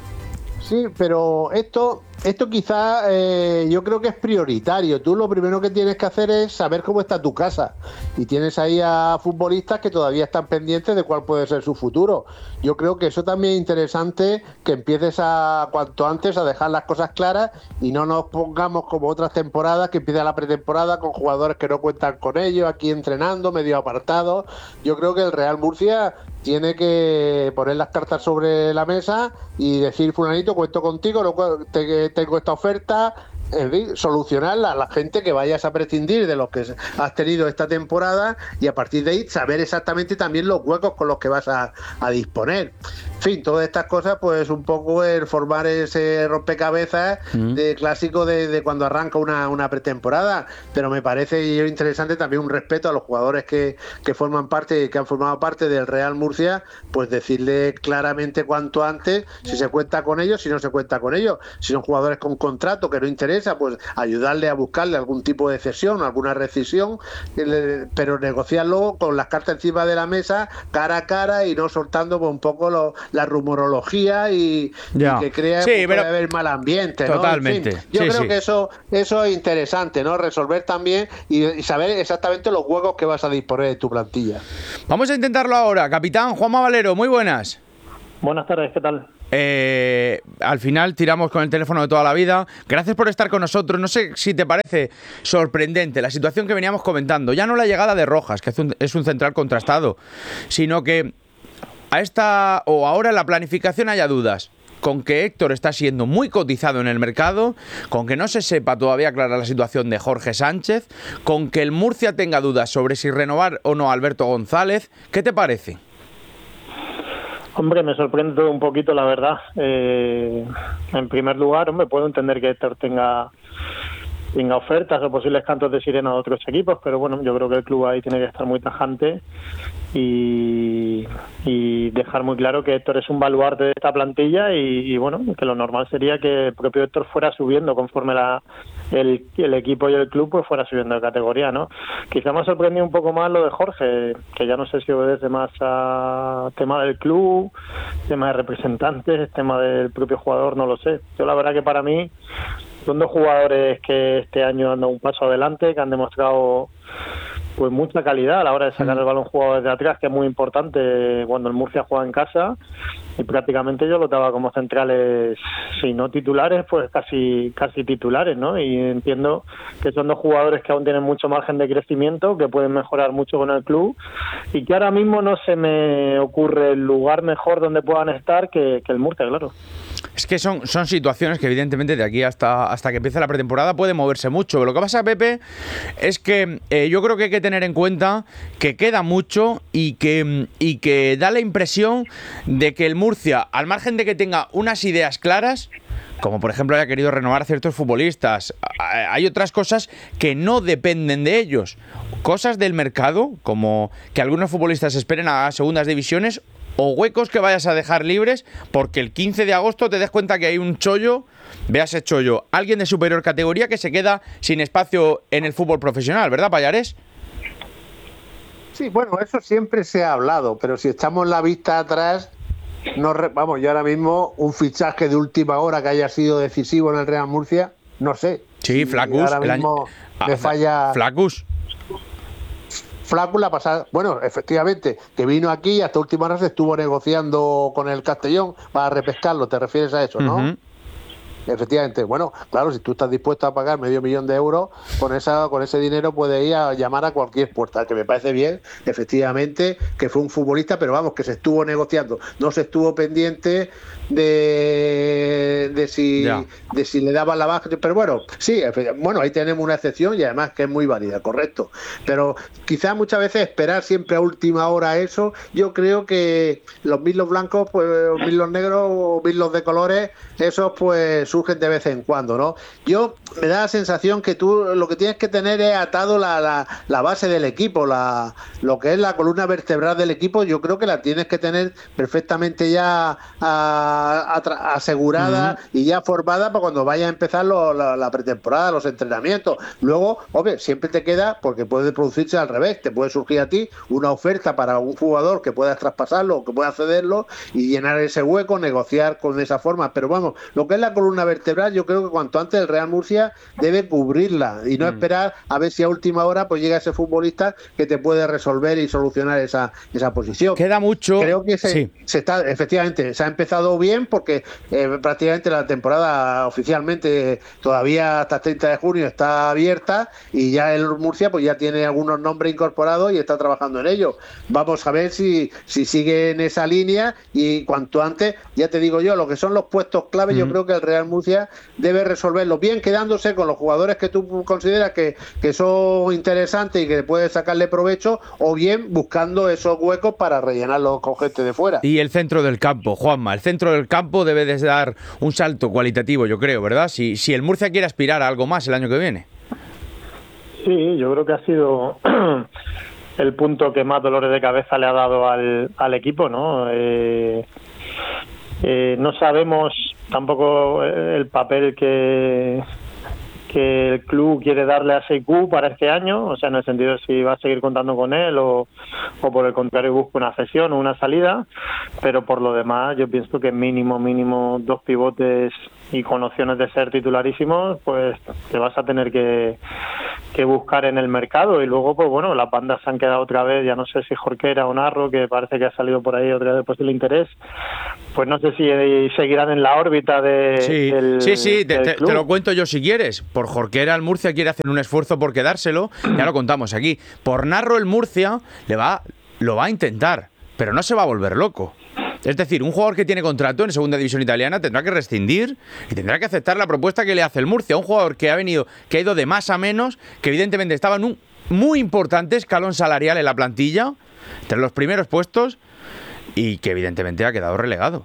Sí, pero esto, esto quizás eh, yo creo que es prioritario. Tú lo primero que tienes que hacer es saber cómo está tu casa. Y tienes ahí a futbolistas que todavía están pendientes de cuál puede ser su futuro. Yo creo que eso también es interesante, que empieces a cuanto antes a dejar las cosas claras y no nos pongamos como otras temporadas, que empieza la pretemporada con jugadores que no cuentan con ellos, aquí entrenando, medio apartados. Yo creo que el Real Murcia tiene que poner las cartas sobre la mesa y decir, fulanito, cuento contigo, tengo esta oferta, en fin, solucionarla a la gente que vayas a prescindir de los que has tenido esta temporada, y a partir de ahí saber exactamente también los huecos con los que vas a, a disponer. En fin, todas estas cosas, pues un poco el formar ese rompecabezas mm. de clásico de, de cuando arranca una, una pretemporada, pero me parece interesante también un respeto a los jugadores que, que forman parte, que han formado parte del Real Murcia, pues decirle claramente cuanto antes si se cuenta con ellos, si no se cuenta con ellos, si son jugadores con contrato que no interesa, pues ayudarle a buscarle algún tipo de cesión, alguna rescisión, pero negociarlo con las cartas encima de la mesa, cara a cara, y no soltando pues, un poco lo, la rumorología y, y que crea sí, que puede haber mal ambiente, ¿no? Totalmente. En fin, yo sí, creo sí. que eso eso es interesante, ¿no? Resolver también y, y saber exactamente los huecos que vas a disponer de tu plantilla. Vamos a intentarlo ahora. Capitán Juanma Valero, muy buenas. Buenas tardes, ¿qué tal? Eh, al final tiramos con el teléfono de toda la vida. Gracias por estar con nosotros. No sé si te parece sorprendente la situación que veníamos comentando. Ya no la llegada de Rojas, que es un, es un central contrastado, sino que a esta o ahora en la planificación haya dudas con que Héctor está siendo muy cotizado en el mercado, con que no se sepa todavía aclarar la situación de Jorge Sánchez, con que el Murcia tenga dudas sobre si renovar o no a Alberto González. ¿Qué te parece? Hombre, me sorprende todo un poquito, la verdad. Eh, en primer lugar, hombre, puedo entender que Héctor tenga, tenga ofertas o posibles cantos de sirena de otros equipos, pero bueno, yo creo que el club ahí tiene que estar muy tajante y, y dejar muy claro que Héctor es un baluarte de esta plantilla y, y bueno, que lo normal sería que el propio Héctor fuera subiendo conforme la el, el equipo y el club pues fuera subiendo de categoría, ¿no? Quizá me ha sorprendido un poco más lo de Jorge, que ya no sé si obedece más a tema del club, tema de representantes, tema del propio jugador, no lo sé. Yo la verdad que para mí son dos jugadores que este año han dado un paso adelante, que han demostrado pues mucha calidad a la hora de sacar el balón jugado desde atrás, que es muy importante cuando el Murcia juega en casa. y prácticamente yo lo daba como centrales, si no titulares, pues casi casi titulares, ¿no? Y entiendo que son dos jugadores que aún tienen mucho margen de crecimiento, que pueden mejorar mucho con el club y que ahora mismo no se me ocurre el lugar mejor donde puedan estar que, que el Murcia, claro. Es que son, son situaciones que evidentemente de aquí hasta, hasta que empiece la pretemporada puede moverse mucho. Lo que pasa, Pepe, es que eh, yo creo que hay que tener en cuenta que queda mucho y que, y que da la impresión de que el Murcia, al margen de que tenga unas ideas claras, como por ejemplo haya querido renovar a ciertos futbolistas, hay otras cosas que no dependen de ellos. Cosas del mercado, como que algunos futbolistas esperen a segundas divisiones, o huecos que vayas a dejar libres porque el quince de agosto te des cuenta que hay un chollo, veas ese chollo, alguien de superior categoría que se queda sin espacio en el fútbol profesional, ¿verdad, Pallares? Sí, bueno, eso siempre se ha hablado, pero si echamos la vista atrás, no re... vamos, yo ahora mismo un fichaje de última hora que haya sido decisivo en el Real Murcia, no sé. Sí, Flacus. Ahora mismo año... me falla... Flacus. Flacus la pasada, bueno, efectivamente, que vino aquí y hasta última hora se estuvo negociando con el Castellón para repescarlo, ¿te refieres a eso, no? Uh-huh. Efectivamente, bueno, claro, si tú estás dispuesto a pagar medio millón de euros, con esa con ese dinero puedes ir a llamar a cualquier puerta, que me parece bien, efectivamente, que fue un futbolista, pero vamos, que se estuvo negociando, no se estuvo pendiente de de si ya. de si le daban la baja, pero bueno, sí, bueno, ahí tenemos una excepción y además que es muy válida, correcto, pero quizás muchas veces esperar siempre a última hora eso, yo creo que los milos blancos, pues milos negros o milos de colores, esos pues surgen de vez en cuando, ¿no? Yo me da la sensación que tú lo que tienes que tener es atado la, la, la base del equipo, la lo que es la columna vertebral del equipo, yo creo que la tienes que tener perfectamente ya a, a, asegurada uh-huh. y ya formada para cuando vaya a empezar lo, la, la pretemporada, los entrenamientos. Luego, hombre, siempre te queda, porque puede producirse al revés, te puede surgir a ti una oferta para un jugador que puedas traspasarlo o que puedas cederlo y llenar ese hueco, negociar con esa forma, pero vamos, lo que es la columna vertebral, yo creo que cuanto antes el Real Murcia debe cubrirla y no mm. esperar a ver si a última hora pues llega ese futbolista que te puede resolver y solucionar esa, esa posición. Queda mucho. Creo que se, sí. se está, efectivamente, se ha empezado bien porque eh, prácticamente la temporada oficialmente todavía hasta el treinta de junio está abierta y ya el Murcia pues ya tiene algunos nombres incorporados y está trabajando en ello. Vamos a ver si, si sigue en esa línea y cuanto antes, ya te digo yo, lo que son los puestos clave, mm. yo creo que el Real Murcia debe resolverlo bien quedándose con los jugadores que tú consideras que, que son interesantes y que puedes sacarle provecho, o bien buscando esos huecos para rellenarlos con gente de fuera. Y el centro del campo, Juanma, el centro del campo debe de dar un salto cualitativo, yo creo, ¿verdad? Si, si el Murcia quiere aspirar a algo más el año que viene. Sí, yo creo que ha sido el punto que más dolores de cabeza le ha dado al, al equipo, ¿no? Eh, eh, no sabemos tampoco el papel que, que el club quiere darle a Seikou para este año, o sea, en el sentido de si va a seguir contando con él o, o por el contrario busca una cesión o una salida, pero por lo demás yo pienso que mínimo, mínimo dos pivotes y con opciones de ser titularísimos, pues te vas a tener que, que buscar en el mercado. Y luego, pues bueno, las bandas se han quedado otra vez, ya no sé si Jorquera o Narro, que parece que ha salido por ahí otra vez de posible interés, pues no sé si seguirán en la órbita de, sí, del Sí, sí, del te, te lo cuento yo si quieres. Por Jorquera el Murcia quiere hacer un esfuerzo por quedárselo, ya lo contamos aquí. Por Narro el Murcia le va, lo va a intentar, pero no se va a volver loco. Es decir, un jugador que tiene contrato en segunda división italiana tendrá que rescindir y tendrá que aceptar la propuesta que le hace el Murcia. Un jugador que ha venido, que ha ido de más a menos, que evidentemente estaba en un muy importante escalón salarial en la plantilla, entre los primeros puestos, y que evidentemente ha quedado relegado.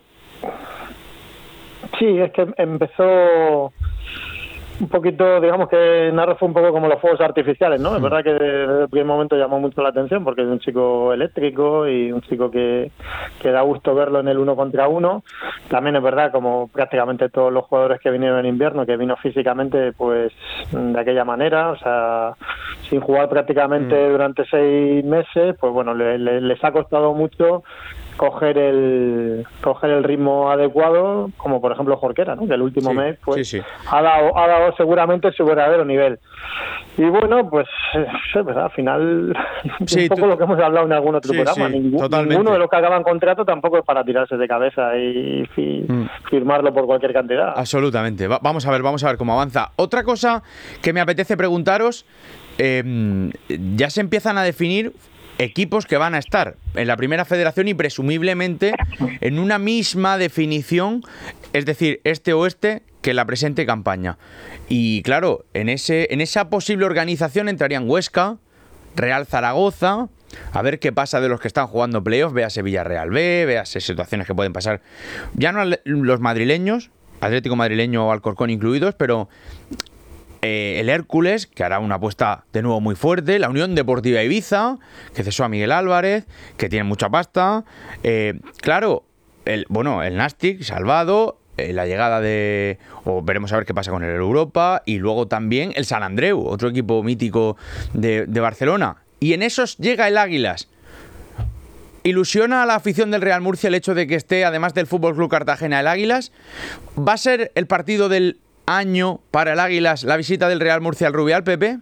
Sí, es que empezó un poquito, digamos que Narro fue un poco como los fuegos artificiales, ¿no? Es verdad que desde el primer momento llamó mucho la atención porque es un chico eléctrico y un chico que, que da gusto verlo en el uno contra uno. También es verdad, como prácticamente todos los jugadores que vinieron en invierno, que vino físicamente pues de aquella manera, o sea, sin jugar prácticamente mm. durante seis meses, pues bueno, le, le, les ha costado mucho coger el coger el ritmo adecuado, como por ejemplo Jorquera, ¿no? Que el último Sí, mes pues sí, sí. ha dado ha dado seguramente su verdadero nivel. Y bueno, pues es verdad, al final Sí, un poco tú- lo que hemos hablado en algún otro Sí, programa. sí, Ningú- totalmente. ninguno de los que acaban contrato tampoco es para tirarse de cabeza y fi- Mm. firmarlo por cualquier cantidad. Absolutamente. Va- vamos a ver, vamos a ver cómo avanza. Otra cosa que me apetece preguntaros, eh, ya se empiezan a definir equipos que van a estar en la primera federación y presumiblemente en una misma definición, es decir, este-oeste, que la presente campaña. Y claro, en, ese, en esa posible organización entrarían Huesca, Real Zaragoza, a ver qué pasa de los que están jugando playoff, véase Villarreal B, véase situaciones que pueden pasar, ya no los madrileños, Atlético Madrileño o Alcorcón incluidos, pero eh, el Hércules, que hará una apuesta de nuevo muy fuerte, la Unión Deportiva Ibiza, que cesó a Miguel Álvarez, que tiene mucha pasta, eh, claro, el, bueno, el Nastic, salvado, eh, la llegada de, o veremos a ver qué pasa con el Europa, y luego también el San Andreu, otro equipo mítico de, de Barcelona, y en esos llega el Águilas. ¿Ilusiona a la afición del Real Murcia el hecho de que esté, además del F C Cartagena, el Águilas? ¿Va a ser el partido del año para el Águilas la visita del Real Murcia al Rubial, Pepe?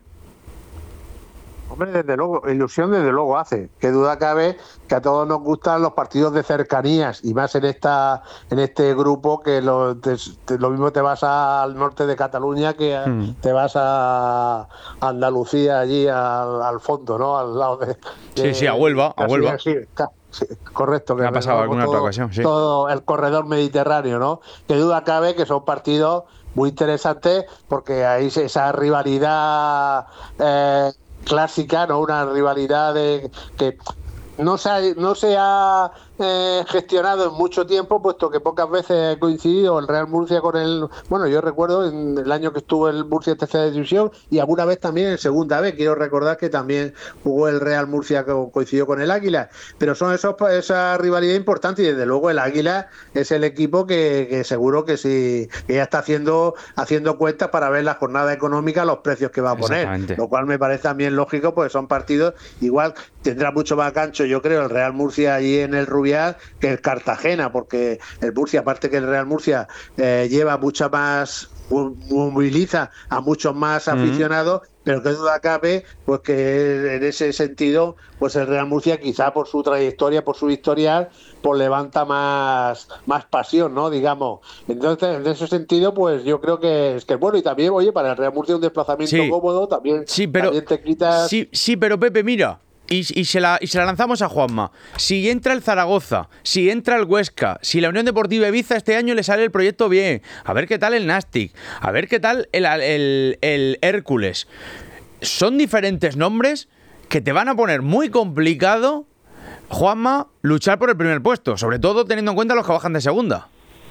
Hombre, desde luego, ilusión desde luego hace. Qué duda cabe que a todos nos gustan los partidos de cercanías y más en esta en este grupo que lo, te, te- lo mismo te vas al norte de Cataluña que a- Mm. te vas a Andalucía, allí al, al fondo, ¿no? Al lado de... Sí, de- sí, a Huelva, a casi Huelva. así, ca- sí, correcto. Me ha pasado recorremos alguna otra todo- ocasión, sí. Todo el corredor mediterráneo, ¿no? Qué duda cabe que son partidos muy interesantes porque ahí se- esa rivalidad eh, clásica, ¿no? Una rivalidad de, que no se ha, no se ha eh, gestionado en mucho tiempo, puesto que pocas veces ha coincidido el Real Murcia con el... Bueno, yo recuerdo en el año que estuvo el Murcia en tercera división y alguna vez también en segunda vez. Quiero recordar que también jugó el Real Murcia, que coincidió con el Águila. Pero son esos esa rivalidad importante y desde luego el Águila es el equipo que, que seguro que sí que ya está haciendo haciendo cuentas para ver la jornada económica, los precios que va a poner. Exactamente. Lo cual me parece también lógico, porque son partidos, igual tendrá mucho más gancho, yo creo, el Real Murcia allí en el Rubial que el Cartagena, porque el Murcia, aparte que el Real Murcia eh, lleva mucha más, moviliza a muchos más Ujú. aficionados, pero que duda cabe pues que en ese sentido pues el Real Murcia, quizá por su trayectoria, por su historial, pues levanta más más pasión, ¿no? Digamos. Entonces, en ese sentido, pues yo creo que es que bueno, y también, oye, para el Real Murcia un desplazamiento Sí. cómodo, también, Sí, pero, también te quitas... sí, sí, pero Pepe, mira, y, y, se la, y se la lanzamos a Juanma. Si entra el Zaragoza, si entra el Huesca, si la Unión Deportiva Ibiza este año le sale el proyecto bien, a ver qué tal el Nastic, a ver qué tal el, el, el Hércules. Son diferentes nombres que te van a poner muy complicado, Juanma, luchar por el primer puesto, sobre todo teniendo en cuenta los que bajan de segunda.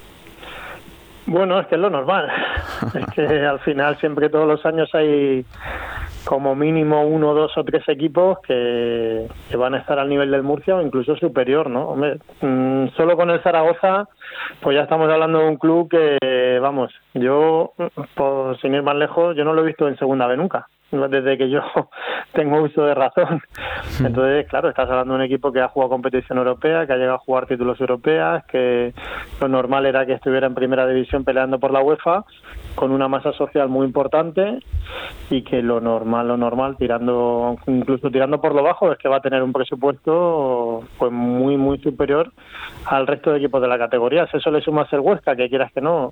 Bueno, es que es lo normal. Es que al final siempre todos los años hay como mínimo uno, dos o tres equipos que, que van a estar al nivel del Murcia o incluso superior, ¿no? Hombre, mmm, solo con el Zaragoza, pues ya estamos hablando de un club que, vamos, yo, por, sin ir más lejos, yo no lo he visto en segunda B nunca, desde que yo tengo uso de razón. Entonces, claro, estás hablando de un equipo que ha jugado competición europea, que ha llegado a jugar títulos europeos, que lo normal era que estuviera en primera división peleando por la UEFA, con una masa social muy importante, y que lo normal, lo normal, tirando incluso tirando por lo bajo, es que va a tener un presupuesto pues muy, muy superior al resto de equipos de la categoría. Si eso le sumas el Huesca, que quieras que no,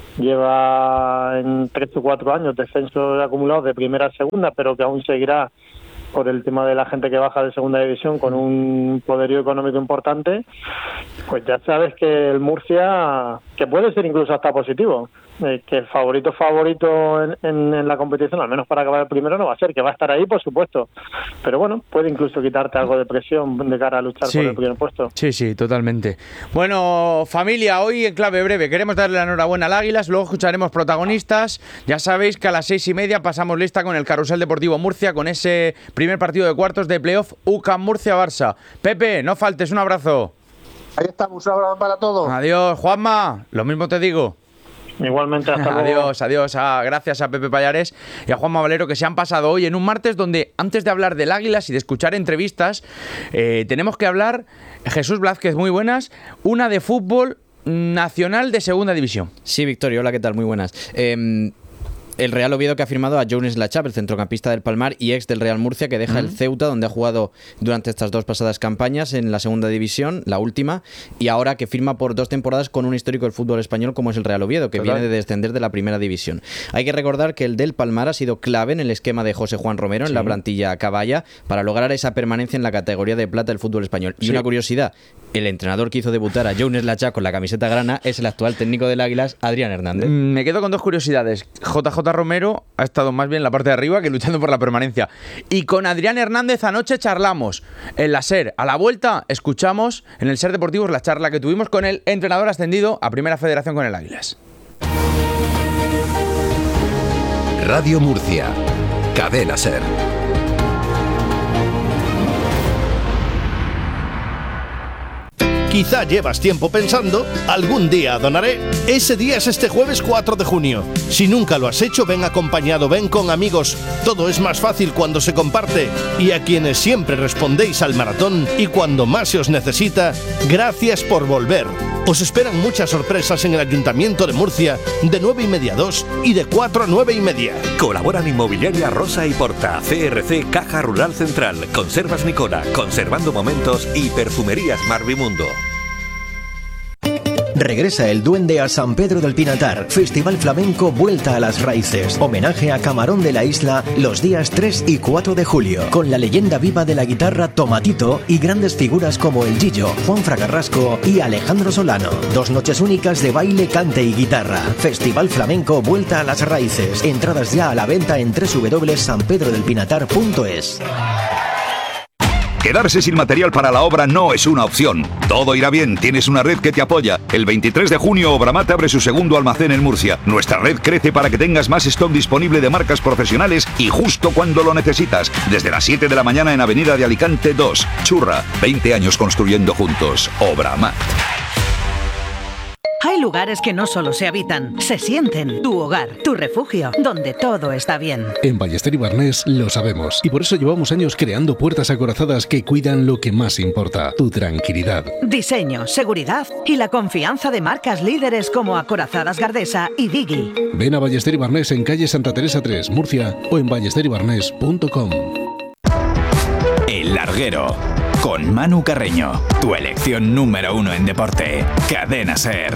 lleva en tres o cuatro años descensos acumulados de primera a segunda, pero que aún seguirá por el tema de la gente que baja de segunda división con un poderío económico importante, pues ya sabes que el Murcia, que puede ser incluso hasta positivo, eh, que el favorito favorito en, en, en la competición, al menos para acabar el primero, no va a ser, que va a estar ahí, por supuesto, pero bueno, puede incluso quitarte algo de presión de cara a luchar Sí. por el primer puesto. Sí, sí, totalmente. Bueno, familia, hoy en clave breve queremos darle la enhorabuena al Águilas, luego escucharemos protagonistas. Ya sabéis que a las seis y media pasamos lista con el Carrusel Deportivo Murcia, con ese primer partido de cuartos de playoff U C A M Murcia-Barça. Pepe, no faltes, un abrazo. Ahí estamos, un abrazo para todos. Adiós, Juanma, lo mismo te digo. Igualmente, hasta luego. Adiós, adiós. A, gracias a Pepe Payares y a Juanma Valero, que se han pasado hoy en un martes donde, antes de hablar del Águilas y de escuchar entrevistas, eh, tenemos que hablar, Jesús Blázquez, muy buenas, una de fútbol nacional de segunda división. Sí, Victorio, hola, ¿qué tal? Muy buenas. Eh, el Real Oviedo, que ha firmado a Jones Lachap, el centrocampista del Palmar y ex del Real Murcia, que deja uh-huh. el Ceuta, donde ha jugado durante estas dos pasadas campañas en la segunda división, la última, y ahora que firma por dos temporadas con un histórico del fútbol español como es el Real Oviedo, que Total. viene de descender de la primera división. Hay que recordar que el del Palmar ha sido clave en el esquema de José Juan Romero, sí. en la plantilla Caballa, para lograr esa permanencia en la categoría de plata del fútbol español. Y sí. una curiosidad, el entrenador que hizo debutar a Jones Lachap con la camiseta grana es el actual técnico del Águilas, Adrián Hernández. Me quedo con dos curiosidades. J J Romero ha estado más bien en la parte de arriba que luchando por la permanencia. Y con Adrián Hernández anoche charlamos en la SER. A la vuelta escuchamos en el SER Deportivos la charla que tuvimos con el entrenador ascendido a Primera Federación con el Águilas. Radio Murcia, Cadena SER. Quizá llevas tiempo pensando, algún día donaré. Ese día es este jueves cuatro de junio. Si nunca lo has hecho, ven acompañado, ven con amigos. Todo es más fácil cuando se comparte. Y a quienes siempre respondéis al maratón y cuando más se os necesita, gracias por volver. Os esperan muchas sorpresas en el Ayuntamiento de Murcia, de nueve y media a dos y de cuatro a nueve y media. Colaboran Inmobiliaria Rosa y Porta, C R C Caja Rural Central, Conservas Nicola, Conservando Momentos y Perfumerías Marvimundo. Regresa el Duende a San Pedro del Pinatar. Festival Flamenco Vuelta a las Raíces. Homenaje a Camarón de la Isla los días tres y cuatro de julio. Con la leyenda viva de la guitarra Tomatito y grandes figuras como el Gillo, Juan Fragarrasco y Alejandro Solano. Dos noches únicas de baile, cante y guitarra. Festival Flamenco Vuelta a las Raíces. Entradas ya a la venta en doble u doble u doble u punto san pedro del pinatar punto es. Quedarse sin material para la obra no es una opción. Todo irá bien, tienes una red que te apoya. El veintitrés de junio Obramat abre su segundo almacén en Murcia. Nuestra red crece para que tengas más stock disponible de marcas profesionales y justo cuando lo necesitas. Desde las siete de la mañana en Avenida de Alicante dos. Churra, veinte años construyendo juntos. Obramat. Hay lugares que no solo se habitan, se sienten. Tu hogar, tu refugio, donde todo está bien. En Ballester y Barnés lo sabemos y por eso llevamos años creando puertas acorazadas que cuidan lo que más importa, tu tranquilidad. Diseño, seguridad y la confianza de marcas líderes como Acorazadas Gardesa y Digi. Ven a Ballester y Barnés en calle Santa Teresa tres, Murcia o en ballester y barnés punto com. El Larguero. Con Manu Carreño, tu elección número uno en deporte. Cadena SER.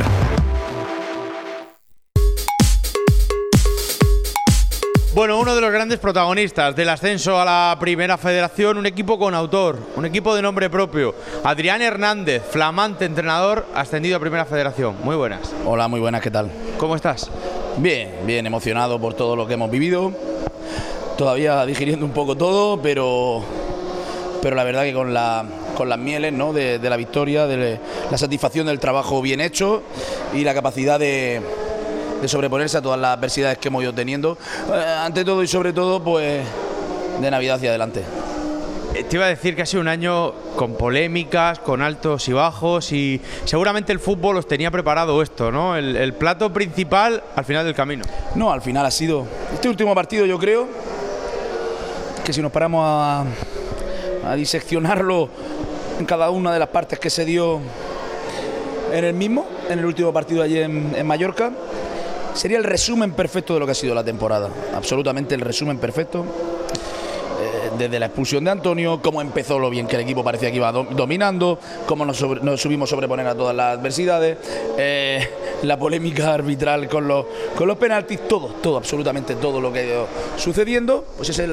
Bueno, uno de los grandes protagonistas del ascenso a la Primera Federación, un equipo con autor, un equipo de nombre propio. Adrián Hernández, flamante entrenador, ascendido a Primera Federación. Muy buenas. Hola, muy buenas, ¿qué tal? ¿Cómo estás? Bien, bien, emocionado por todo lo que hemos vivido. Todavía digiriendo un poco todo, pero... pero la verdad que con, la, con las mieles, ¿no? de, de la victoria, de la satisfacción del trabajo bien hecho y la capacidad de, de sobreponerse a todas las adversidades que hemos ido teniendo, eh, ante todo y sobre todo, pues de Navidad hacia adelante. Te iba a decir que ha sido un año con polémicas, con altos y bajos, y seguramente el fútbol os tenía preparado esto, ¿no? El, el plato principal al final del camino. No, al final ha sido este último partido, yo creo que si nos paramos a a diseccionarlo en cada una de las partes que se dio en el mismo, en el último partido allí en, en Mallorca, sería el resumen perfecto de lo que ha sido la temporada, absolutamente el resumen perfecto, eh, desde la expulsión de Antonio, cómo empezó lo bien que el equipo parecía que iba do, dominando, cómo nos, sobre, nos subimos a sobreponer a todas las adversidades, eh, la polémica arbitral con los, con los penaltis, todo, todo, absolutamente todo lo que ha ido sucediendo, pues es el